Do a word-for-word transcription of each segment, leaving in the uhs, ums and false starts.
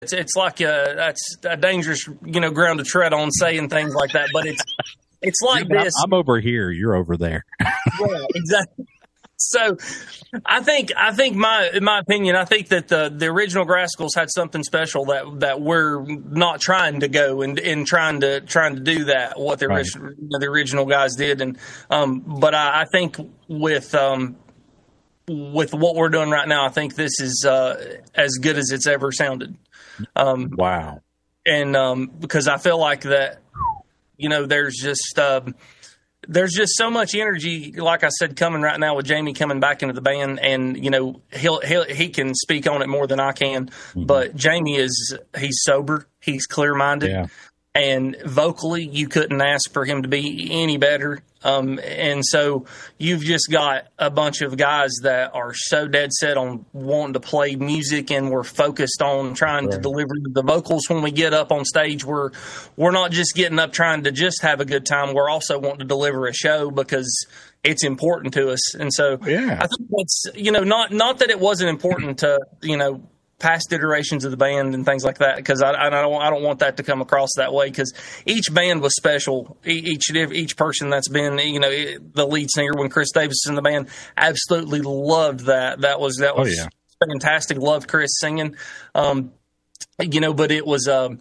It's, it's like a, that's a dangerous, you know, ground to tread on saying things like that, but it's it's like yeah, this. I'm over here, you're over there. Yeah, exactly. So, I think I think my in my opinion, I think that the, the original Graskels had something special that that we're not trying to go and, and trying to trying to do that what the Right. original the original guys did, and um, but I, I think with um, with what we're doing right now, I think this is uh, as good as it's ever sounded. Um, Wow. and um, because I feel like that, you know, there's just um, there's just so much energy, like I said, coming right now with Jamie coming back into the band, and you know he'll he'll he can speak on it more than I can. Mm-hmm. But Jamie is he's sober, he's clear minded, Yeah. and vocally you couldn't ask for him to be any better. Um, and so you've just got a bunch of guys that are so dead set on wanting to play music, and we're focused on trying Right. to deliver the vocals when we get up on stage. We're we're not just getting up trying to just have a good time. We're also wanting to deliver a show because it's important to us. And so Yeah. I think that's, you know, not not that it wasn't important to, you know, past iterations of the band and things like that, because I, I don't I don't want that to come across that way, because each band was special. Each each person that's been, you know, the lead singer when Chris Davis was in the band, absolutely loved that. That was that was Oh, yeah. fantastic. Loved Chris singing, um, you know. But it was um,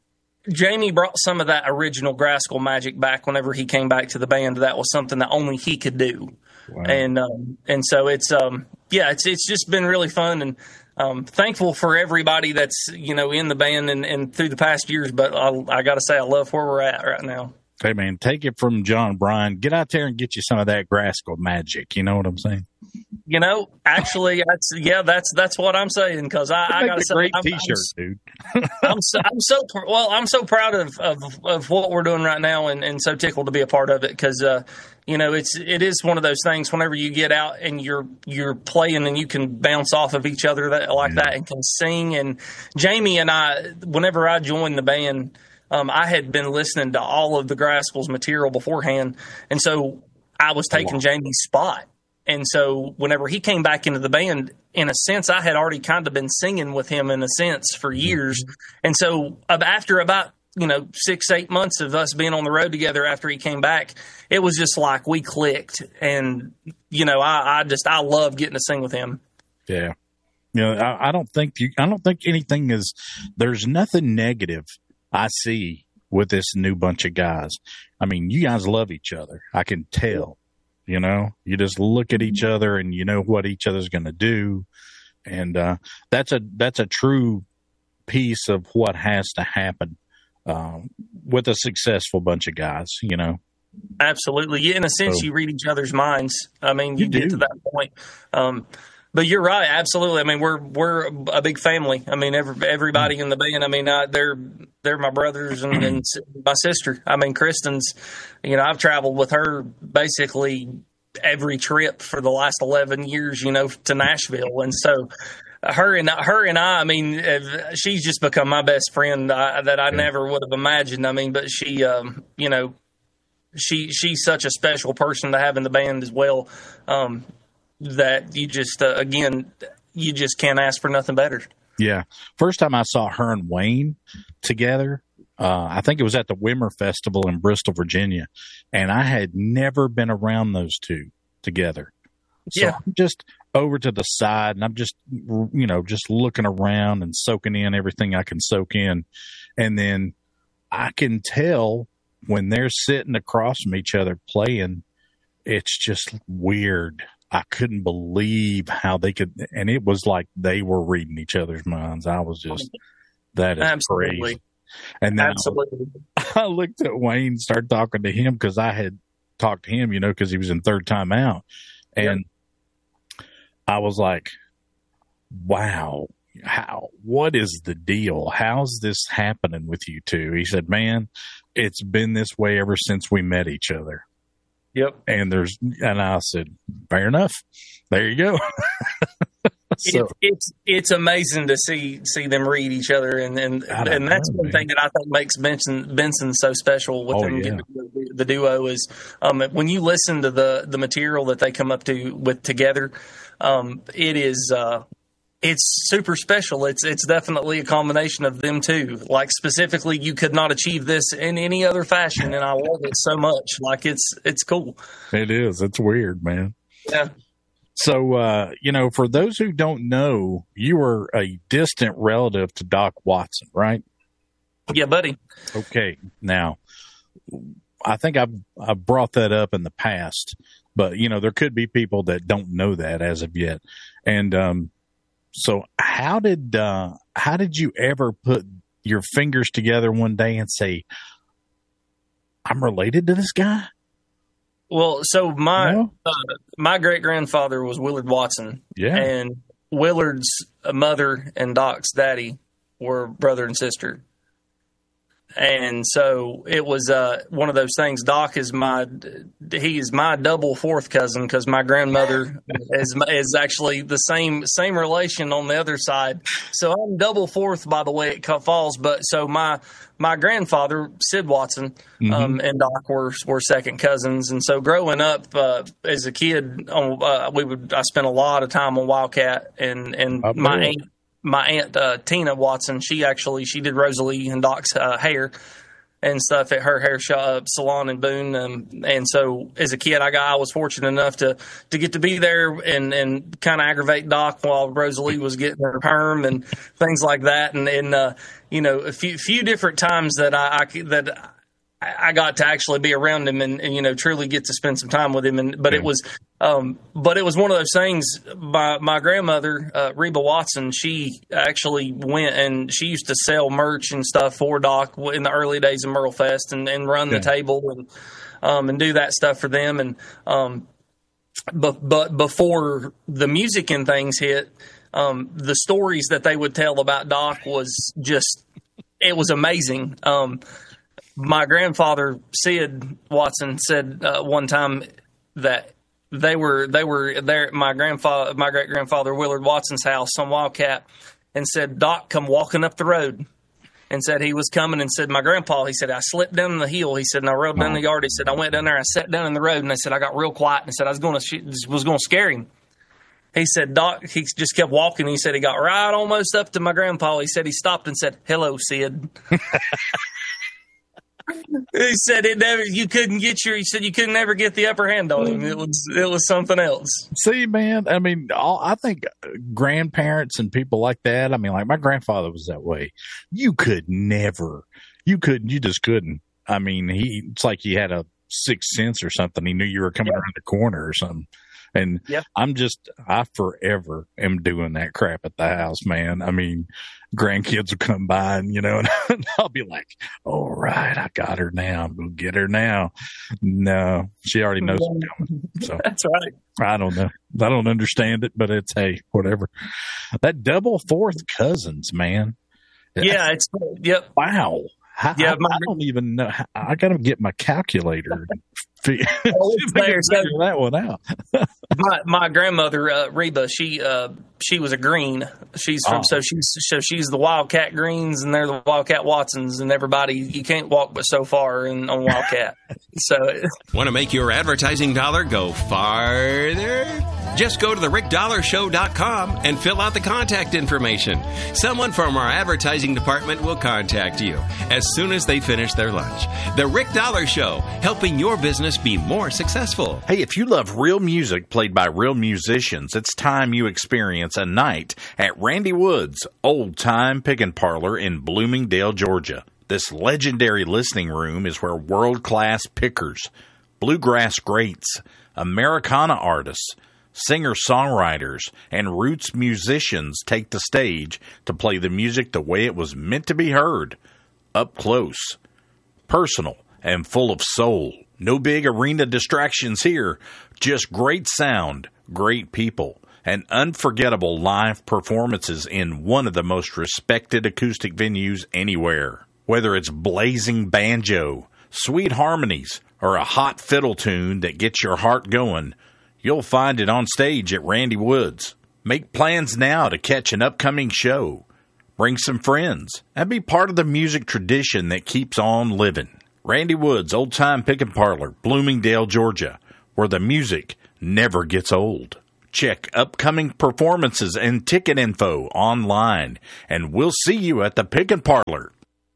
Jamie brought some of that original Graskel magic back whenever he came back to the band. That was something that only he could do, Wow. and um, and so it's um, yeah, it's it's just been really fun. And Um, thankful for everybody that's, you know, in the band and, and through the past years, but I, I got to say, I love where we're at right now. Hey, man, take it from John Bryan. Get out there and get you some of that Graskel magic. You know what I'm saying? You know, actually, that's yeah, that's that's what I'm saying, because I, I got to say, great I'm, T-shirt, I'm, dude. I'm so, I'm so well. I'm so proud of, of, of what we're doing right now, and, and so tickled to be a part of it, because uh, you know, it's it is one of those things. Whenever you get out and you're you're playing and you can bounce off of each other that, like Yeah. that, and can sing. And Jamie and I, whenever I joined the band, um, I had been listening to all of the Graskels material beforehand, and so I was taking Jamie's spot. And so whenever he came back into the band, in a sense, I had already kind of been singing with him in a sense for years. And so after about, you know, six, eight months of us being on the road together after he came back, it was just like we clicked. And, you know, I, I just, I love getting to sing with him. Yeah. You know, I, I don't think you, I don't think anything is, there's nothing negative I see with this new bunch of guys. I mean, you guys love each other. I can tell. You know, you just look at each other and you know what each other's going to do. And uh, that's a that's a true piece of what has to happen uh, with a successful bunch of guys, you know. Absolutely. Yeah, in a sense, So, you read each other's minds. I mean, you, You get do. to that point. Um, but you're right. Absolutely. I mean, we're we're a big family. I mean, every, everybody in the band. I mean, uh, they're they're my brothers and, and my sister. I mean, Kristen's. You know, I've traveled with her basically every trip for the last eleven years. You know, to Nashville, and so her and her and I. I mean, uh, she's just become my best friend uh, that I Yeah. never would have imagined. I mean, but she, um, you know. She she's such a special person to have in the band as well, um, that you just uh, again you just can't ask for nothing better. yeah. First time I saw her and Wayne together, uh, I think it was at the Wimmer Festival in Bristol, Virginia, and I had never been around those two together. So Yeah. I'm just over to the side, and I'm just, you know, just looking around and soaking in everything I can soak in. And then I can tell when they're sitting across from each other playing, it's just weird. I couldn't believe how they could, and it was like they were reading each other's minds. I was just, that is Absolutely. crazy. And then Absolutely. I looked at Wayne, started talking to him because I had talked to him, you know, because he was in third time out. And I was like, wow, how, what is the deal? How's this happening with you two? He said, man, it's been this way ever since we met each other. Yep. And there's, and I said, fair enough. There you go. So, It's, it's it's amazing to see see them read each other, and and, I don't and that's know, one man. thing that I think makes Benson Benson so special with Oh, them. yeah. The, the duo is um, when you listen to the the material that they come up to with together, um, it is uh, it's super special. It's it's definitely a combination of them two. Like specifically, you could not achieve this in any other fashion, and I love it so much. Like it's it's cool. It is. It's weird, man. Yeah. So, uh, you know, for those who don't know, you were a distant relative to Doc Watson, right? Yeah, buddy. Okay. Now, I think I've, I've brought that up in the past, but, you know, there could be people that don't know that as of yet. And um, so how did uh, how did you ever put your fingers together one day and say, I'm related to this guy? Well, so my No? uh, my great grandfather was Willard Watson, Yeah. and Willard's mother and Doc's daddy were brother and sister. And so it was uh, one of those things. Doc is my he is my double fourth cousin because my grandmother is is actually the same same relation on the other side. So I'm double fourth by the way it falls. But so my my grandfather Sid Watson Mm-hmm. um, and Doc were were second cousins. And so growing up uh, as a kid, on, uh, we would I spent a lot of time on Wildcat and and I my bet. aunt. My aunt uh, Tina Watson, she actually she did Rosalie and Doc's uh, hair and stuff at her hair shop, uh, salon in Boone. Um, and so as a kid, I got I was fortunate enough to to get to be there and, and kind of aggravate Doc while Rosalie was getting her perm and things like that. And, and uh, you know, a few few different times that I, I that. I got to actually be around him and, and, you know, truly get to spend some time with him. And, but it was, um, but it was one of those things. My, my grandmother, uh, Reba Watson, she actually went and she used to sell merch and stuff for Doc in the early days of Merle Fest and, and run Yeah. the table and, um, and do that stuff for them. And, um, but, but before the music and things hit, um, the stories that they would tell about Doc was just, it was amazing. Um, My grandfather, Sid Watson, said uh, one time that they were they were there at my grandfather, my great grandfather Willard Watson's house on Wildcat, and said Doc come walking up the road, and said he was coming, and said my grandpa, he said I slipped down the hill, he said, and I rode down the yard, he said I went down there, I sat down in the road, and I said I got real quiet, and I said I was going to was going to scare him. He said Doc, he just kept walking. He said he got right almost up to my grandpa. He said he stopped and said, "Hello, Sid." He said it never. You couldn't get your. He said you couldn't ever get the upper hand on him. It was. It was something else. See, man, I mean, all, I think grandparents and people like that, I mean, like my grandfather was that way. You could never, you couldn't, you just couldn't. I mean, he, it's like he had a sixth sense or something. He knew you were coming Yeah. around the corner or something. And Yeah. I'm just, I forever am doing that crap at the house, man. I mean, grandkids will come by and, you know, and I'll be like, all right, I got her now. I'm going to get her now. No, she already knows I'm coming. So That's right. I don't know. I don't understand it, but it's, hey, whatever. That double fourth cousins, man. Yeah. It's. Yep. Wow. I, Yeah, I, my- I don't even know. I got to get my calculator. Figure, Oh, it's there. So figure that one out. my my grandmother uh, Reba, she uh, she was a Green. She's from Oh. so she's so she's the Wildcat Greens, and they're the Wildcat Watsons, and everybody you can't walk but so far in on Wildcat. So Want to make your advertising dollar go farther? Just go to the rick dollar show dot com and fill out the contact information. Someone from our advertising department will contact you as soon as they finish their lunch. The Rick Dollar Show, helping your business be more successful. Hey, if you love real music played by real musicians, it's time you experience a night at Randy Wood's Old Time Pickin' Parlor in Bloomingdale, Georgia. This legendary listening room is where world-class pickers, bluegrass greats, Americana artists, singer-songwriters, and roots musicians take the stage to play the music the way it was meant to be heard, up close, personal, and full of soul. No big arena distractions here, just great sound, great people, and unforgettable live performances in one of the most respected acoustic venues anywhere. Whether it's blazing banjo, sweet harmonies, or a hot fiddle tune that gets your heart going, you'll find it on stage at Randy Wood's. Make plans now to catch an upcoming show. Bring some friends and be part of the music tradition that keeps on living. Randy Wood's Old Time Pickin' Parlor, Bloomingdale, Georgia, where the music never gets old. Check upcoming performances and ticket info online, and we'll see you at the Pick and Parlor.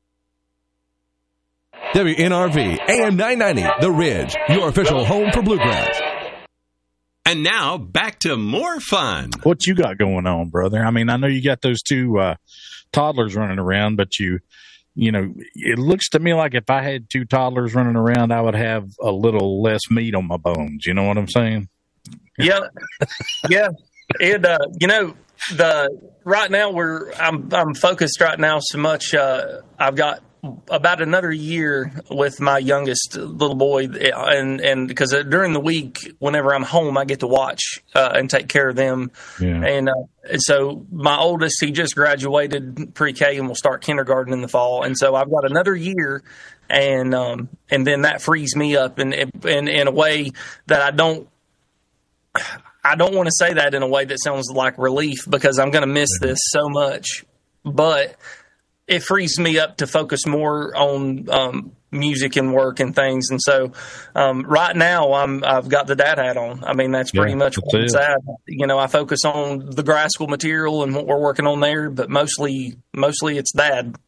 W N R V, A M nine ninety, The Ridge, your official home for bluegrass. And now, back to more fun. What you got going on, brother? I mean, I know you got those two uh, toddlers running around, but you, you know, it looks to me like if I had two toddlers running around, I would have a little less meat on my bones. You know what I'm saying? Yeah, yeah. It, uh, you know, the right now we're I'm I'm focused right now so much. Uh, I've got about another year with my youngest little boy, and and because during the week, whenever I'm home, I get to watch uh, and take care of them. Yeah. And, uh, and so my oldest, he just graduated pre-K and will start kindergarten in the fall, and so I've got another year, and um, and then that frees me up in in, in a way that I don't. I don't want to say that in a way that sounds like relief, because I'm going to miss this so much, but it frees me up to focus more on um, music and work and things. And so um, right now I'm, I've got the dad hat on. I mean, that's pretty Yeah, much that's what it's it. at. You know, I focus on the Grasskull material and what we're working on there, but mostly, mostly it's dad.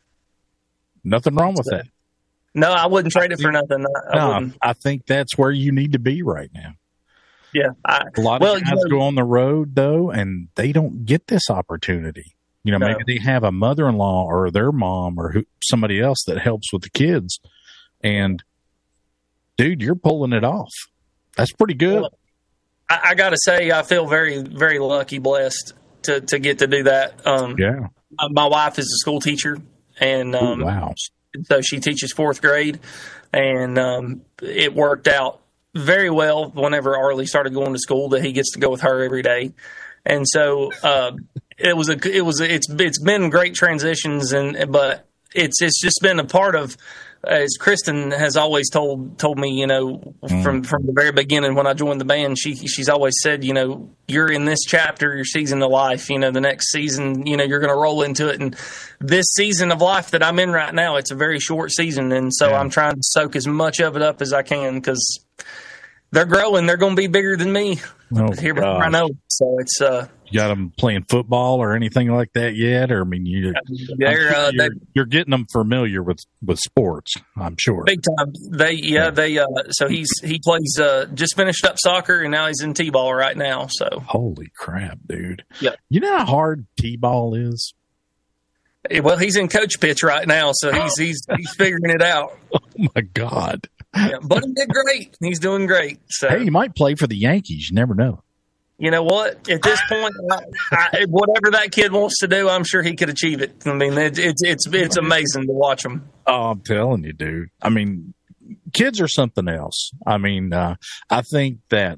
Nothing wrong with that. No, I wouldn't trade it for nothing. I, I No, wouldn't. I think that's where you need to be right now. Yeah. I, A lot well, of guys you know, go on the road, though, and they don't get this opportunity. You know, No. maybe they have a mother-in-law or their mom or who, somebody else that helps with the kids. And, dude, you're pulling it off. That's pretty good. Well, I, I got to say, I feel very, very lucky, blessed to, to get to do that. Um, Yeah. My wife is a school teacher, and um, Ooh, wow. so she teaches fourth grade, and um, it worked out very well whenever Arlie started going to school that he gets to go with her every day. And so uh, it was a it was it's it's been great transitions, and but it's it's just been a part of, as Kristen has always told told me, you know, Mm. from from the very beginning when I joined the band, she she's always said, you know, you're in this chapter, your season of life, you know, the next season, you know, you're going to roll into it, and this season of life that I'm in right now, it's a very short season, and so Yeah. I'm trying to soak as much of it up as I can, because they're growing, they're going to be bigger than me Oh, here before I gosh. know. So it's uh, You got them playing football or anything like that yet? Or, I mean, you, they're uh, you're, they you're getting them familiar with, with sports, I'm sure. big time. They yeah they uh, so he's he plays uh, just finished up soccer, and now he's in t-ball right now. So Holy crap, dude. Yeah. You know how hard t-ball is? well, he's in coach pitch right now, so he's he's he's figuring it out. Oh, my God. Yeah, but he did great. He's doing great. So Hey, you might play for the Yankees. You never know. you know what? At this point, I, I, whatever that kid wants to do, I'm sure he could achieve it. I mean, it, it's it's it's amazing to watch him. Oh, I'm telling you, dude. I mean, kids are something else. I mean, uh, I think that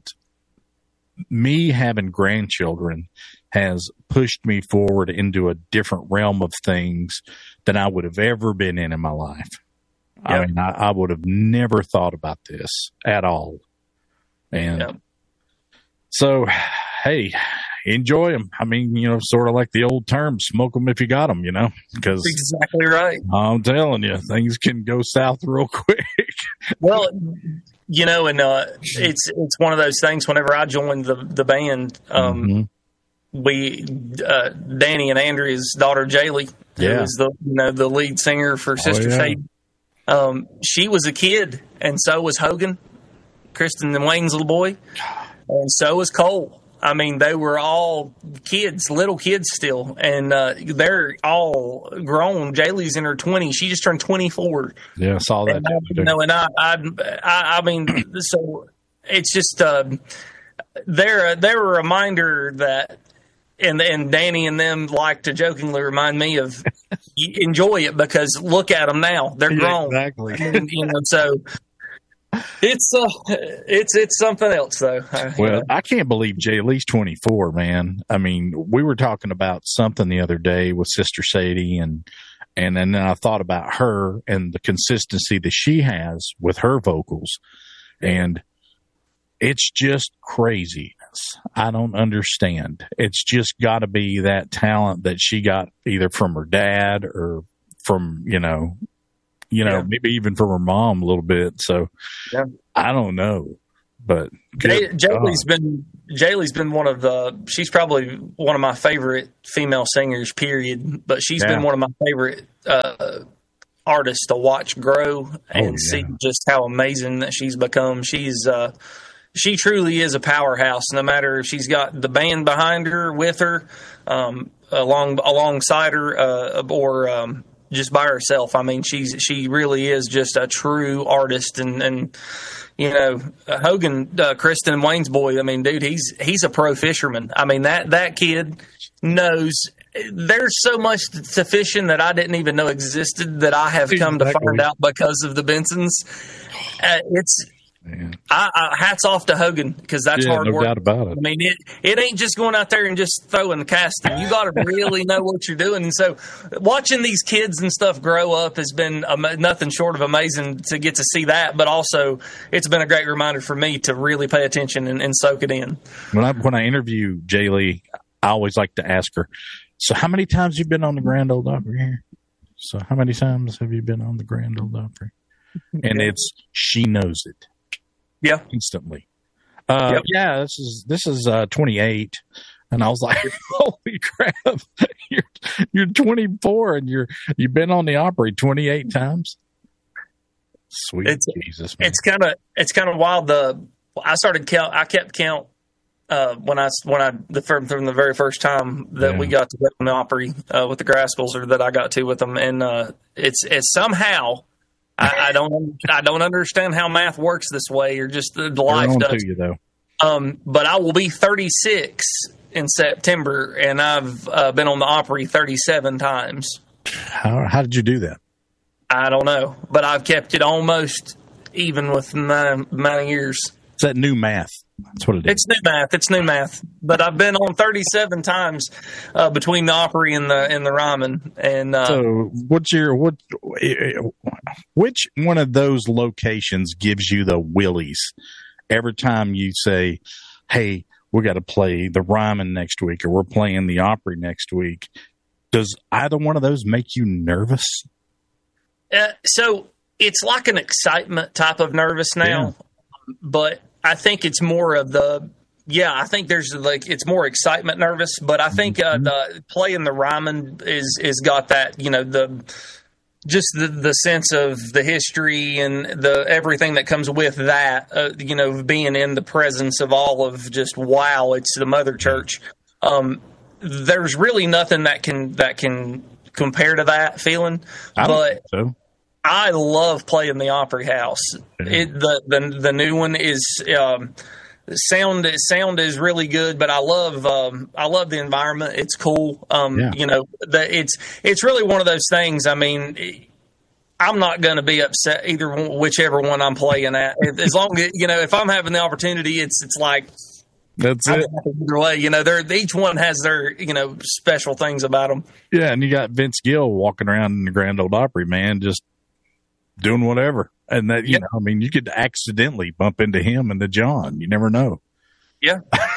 me having grandchildren has pushed me forward into a different realm of things than I would have ever been in in my life. I Yep. mean, I, I would have never thought about this at all. And Yep. so, hey, enjoy them. I mean, you know, sort of like the old term, smoke them if you got them, you know, because Exactly right. I'm telling you, things can go south real quick. Well, you know, and uh, it's it's one of those things. Whenever I joined the the band, um, Mhm. we uh, Danny and Andrea's daughter Jaylee, who Yeah. is the you know the lead singer for Sister yeah. Sadie. Um, she was a kid, and so was Hogan, Kristen and Wayne's little boy, and so was Cole. I mean, they were all kids, little kids still, and uh, they're all grown. Jaylee's in her twenties; she just turned twenty-four. Yeah, I saw that. And, the I- other you day. know, and I, I, I, I mean, so it's just uh, they're they're a reminder that, and and Danny and them like to jokingly remind me of you enjoy it because look at them now, they're Yeah, grown, exactly. and, you know, so it's uh, it's it's something else though. Uh, you Well, know. I can't believe Jay Lee's twenty-four, man. I mean, we were talking about something the other day with Sister Sadie, and and then I thought about her and the consistency that she has with her vocals, and it's just craziness. I don't understand. It's just got to be that talent that she got either from her dad or from, you know, you know, Yeah. maybe even from her mom a little bit. So Yeah. I don't know. But Jay, Jaylee's been Jaylee's been one of the. She's probably one of my favorite female singers. Period. But she's yeah. been one of my favorite uh, artists to watch grow and oh, yeah. see just how amazing that she's become. She's uh, she truly is a powerhouse. No matter if she's got the band behind her, with her, um, along alongside her, uh, or um, just by herself. I mean, she's she really is just a true artist and and. You know, Hogan, uh, Kristen Wayne's boy. I mean, dude, he's he's a pro fisherman. I mean, that that kid knows. There's so much to fishing that I didn't even know existed that I have come to find out because of the Bensons. Uh, it's I, I, hats off to Hogan because that's yeah, hard no work. Doubt about it. I mean, it it ain't just going out there and just throwing the casting. You got to really know what you're doing. And so, watching these kids and stuff grow up has been um, nothing short of amazing to get to see that. But also, it's been a great reminder for me to really pay attention and, and soak it in. When I when I interview Jaylee, I always like to ask her, "So, how many times have you been on the Grand Ole Opry here? So, how many times have you been on the Grand Ole Opry?" And it's she knows it. Yeah, instantly. Uh, yep. Yeah, this is this is uh, twenty-eight, and I was like, "Holy crap! You're you're twenty-four, and you're you've been on the Opry twenty-eight times." Sweet it's, Jesus! Man. It's kind of it's kind of wild. The I started count. I kept count uh, when I when I the from, from the very first time that yeah. we got to go on the Opry uh, with the Graskels, or that I got to with them, and uh, it's it's somehow. I, I don't. I don't understand how math works this way, or just the life does. To you, though. Um, but I will be thirty-six in September, and I've uh, been on the Opry thirty-seven times. How how did you do that? I don't know, but I've kept it almost even with nine, nine years. It's that new math. That's what it is. It's new math. It's new math. But I've been on thirty-seven times uh, between the Opry and the and the Ryman. And uh, so, what's your what? Which one of those locations gives you the willies every time you say, "Hey, we got to play the Ryman next week," or "We're playing the Opry next week"? Does either one of those make you nervous? Uh, so it's like an excitement type of nervous now, yeah. but. I think it's more of the, yeah, I think there's like, it's more excitement nervous, but I think uh, the playing the Ryman is, is got that, you know, the, just the, the sense of the history and the, everything that comes with that, uh, you know, being in the presence of all of just, wow, it's the Mother Church. Um, there's really nothing that can, that can compare to that feeling, I but don't think so. I love playing the Opry House. It, the, the the new one is um, sound. Sound is really good, but I love um, I love the environment. It's cool. Um, yeah. You know, the, it's it's really one of those things. I mean, I'm not going to be upset either whichever one I'm playing at. As long as you know, if I'm having the opportunity, it's it's like. That's it. Either way, you know, they're each one has their you know special things about them. Yeah, and you got Vince Gill walking around in the Grand Ole Opry, man, just. Doing whatever. And that, you yeah. know, I mean, you could accidentally bump into him and the John. You never know. Yeah.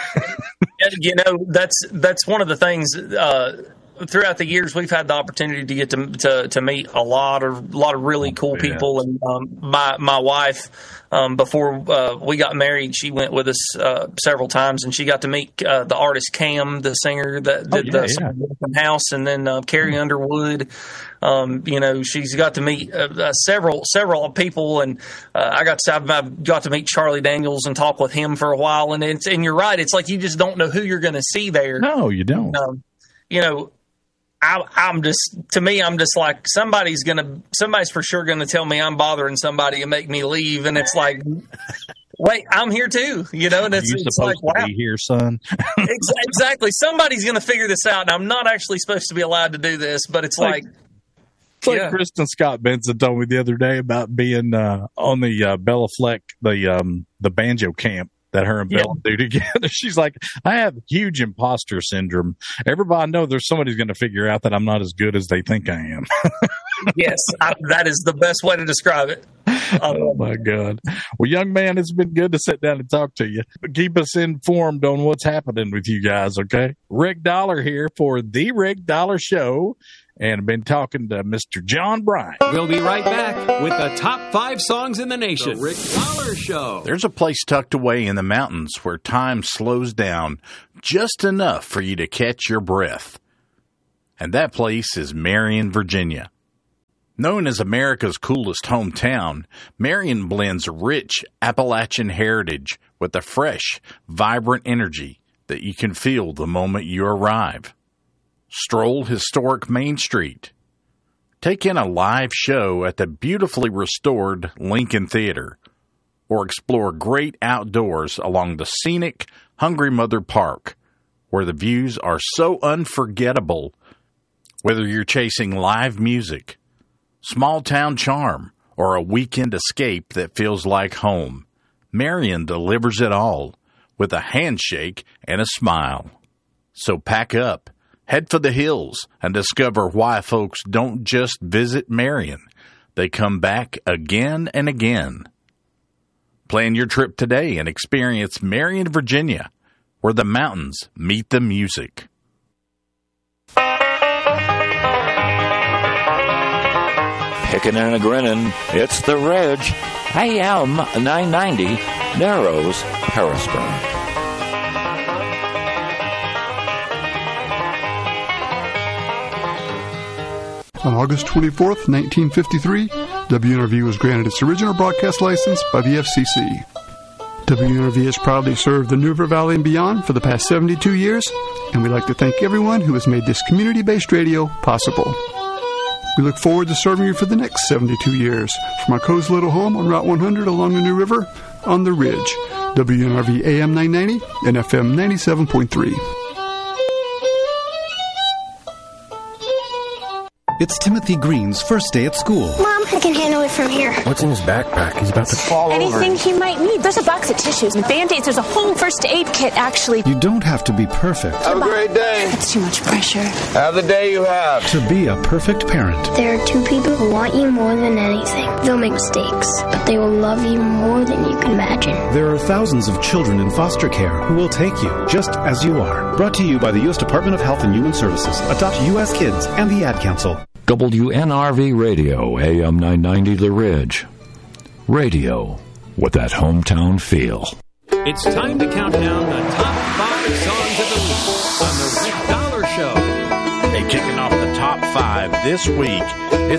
You know, that's, that's one of the things, uh, throughout the years, we've had the opportunity to get to to, to meet a lot of a lot of really cool yeah. people. And um, my my wife, um, before uh, we got married, she went with us uh, several times, and she got to meet uh, the artist Cam, the singer that did oh, yeah, the yeah. House, and then uh, Carrie mm-hmm. Underwood. Um, you know, she's got to meet uh, uh, several several people, and uh, I got to I've, I've got to meet Charlie Daniels and talk with him for a while. And it's and you're right, it's like you just don't know who you're going to see there. No, you don't. Um, you know. I, I'm just, to me, I'm just like, somebody's going to, somebody's for sure going to tell me I'm bothering somebody and make me leave. And it's like, wait, I'm here too, you know, and it's, Are you it's supposed like, to wow. be here, son? Exactly. Somebody's going to figure this out. And I'm not actually supposed to be allowed to do this, but it's like, like It's like yeah. Kristen Scott Benson told me the other day about being uh, on the uh, Bella Fleck, the um, the banjo camp that her and Bella yeah. do together. She's like, I have huge imposter syndrome. Everybody I know there's somebody's going to figure out that I'm not as good as they think I am. Yes, I, that is the best way to describe it. Um, oh, my God. Well, young man, it's been good to sit down and talk to you. Keep us informed on what's happening with you guys, okay? Rick Dollar here for The Rick Dollar Show. and I've been talking to Mister John Bryant. We'll be right back with the top five songs in the nation. The Rick Dollar Show. There's a place tucked away in the mountains where time slows down just enough for you to catch your breath. And that place is Marion, Virginia. Known as America's coolest hometown, Marion blends rich Appalachian heritage with a fresh, vibrant energy that you can feel the moment you arrive. Stroll historic Main Street. Take in a live show at the beautifully restored Lincoln Theater, or explore great outdoors along the scenic Hungry Mother Park, where the views are so unforgettable. Whether you're chasing live music, small town charm, or a weekend escape that feels like home, Marion delivers it all with a handshake and a smile. So pack up, head for the hills, and discover why folks don't just visit Marion. They come back again and again. Plan your trip today and experience Marion, Virginia, where the mountains meet the music. Picking and a grinning, it's the Ridge. A M nine ninety, Narrows, Harrisburg. On August twenty-fourth, nineteen fifty-three, W N R V was granted its original broadcast license by the F C C. W N R V has proudly served the New River Valley and beyond for the past seventy-two years, and we'd like to thank everyone who has made this community-based radio possible. We look forward to serving you for the next seventy-two years from our cozy little home on Route one hundred along the New River on the Ridge. W N R V A M nine ninety and F M ninety-seven point three. It's Timothy Green's first day at school. Mom, I can handle it from here. What's in his backpack? He's about to fall over. Anything he might need. There's a box of tissues and Band-Aids. There's a whole first aid kit, actually. You don't have to be perfect. Have a great day. That's too much pressure. Have the day you have. To be a perfect parent. There are two people who want you more than anything. They'll make mistakes, but they will love you more than you can imagine. There are thousands of children in foster care who will take you just as you are. Brought to you by the U S Department of Health and Human Services, Adopt U S Kids, and the Ad Council. W N R V Radio, A M nine ninety The Ridge. Radio with that hometown feel. It's time to count down the top five songs of the week on the Rick Dollar Show. Hey, kicking off the top five this week, it's